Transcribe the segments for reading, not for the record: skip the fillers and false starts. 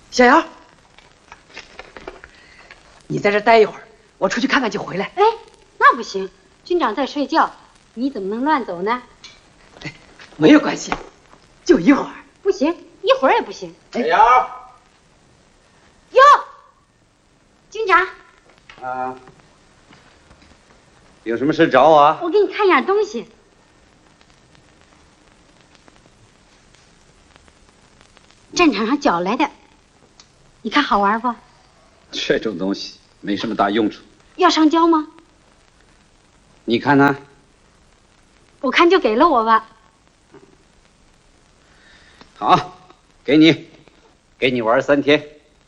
小姚，你在这待一会儿，我出去看看就回来。 哎，那不行，军长在睡觉，你怎么能乱走呢？ 哎，没有关系，就一会儿。 不行，一会儿也不行。 小姚， 哟，军长。 啊，有什么事找我啊？ 我给你看样东西。战场上缴来的，你看好玩不？ 这种东西没什么大用处。 要上交吗？ 你看呢？ 我看就给了我吧。 好，给你玩3天。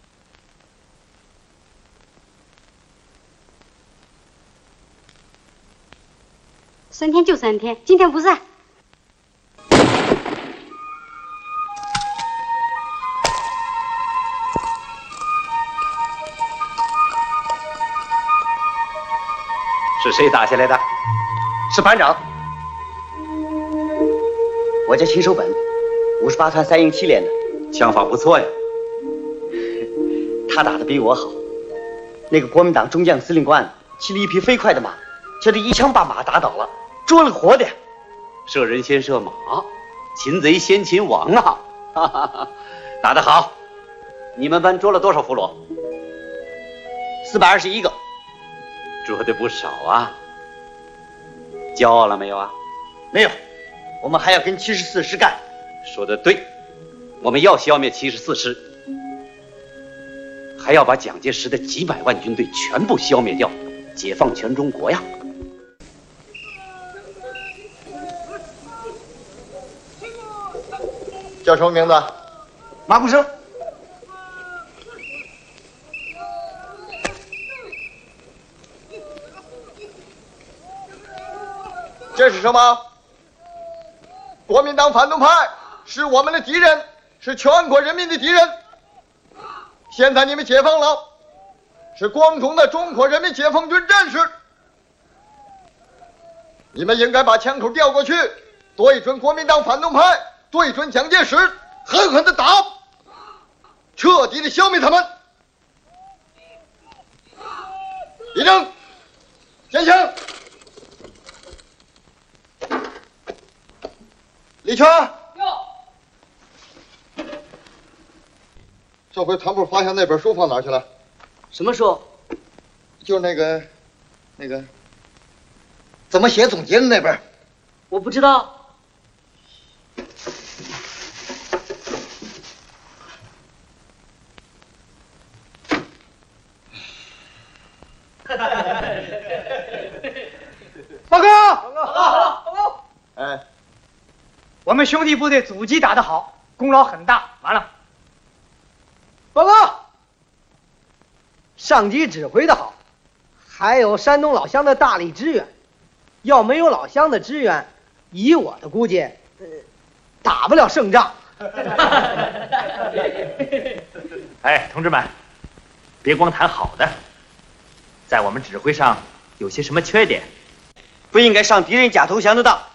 3天就3天，今天不在。 是谁打下来的？ 是班长。我叫秦守本，58团3营7连的， 枪法不错呀。 他打得比我好。那个国民党中将司令官骑了一匹飞快的马，叫他一枪把马打倒了，捉了活的。 射人先射马，擒贼先擒王啊！哈哈哈，打得好。你们班捉了多少俘虏 ？421个。 捉的不少啊。骄傲了没有啊？ 没有，我们还要跟74师干。 说得对，我们要消灭74师，还要把蒋介石的几百万军队全部消灭掉，解放全中国呀！ 叫什么名字？ 马步生。 这是什么？国民党反动派是我们的敌人，是全国人民的敌人。现在你们解放了，是光荣的中国人民解放军战士。你们应该把枪口调过去，对准国民党反动派，对准蒋介石，狠狠的打，彻底的消灭他们。立正，前行。李全，这回团部发现那本书放哪儿去了？ 什么书？ 就那个，怎么写总结的那本。 我不知道。 报告！ 哎， 我们兄弟部队阻击打得好，功劳很大。完了。报告！上级指挥的好，还有山东老乡的大力支援。要没有老乡的支援，以我的估计，打不了胜仗。 哎，同志们，别光谈好的，在我们指挥上有些什么缺点？ 不应该上敌人假投降的当。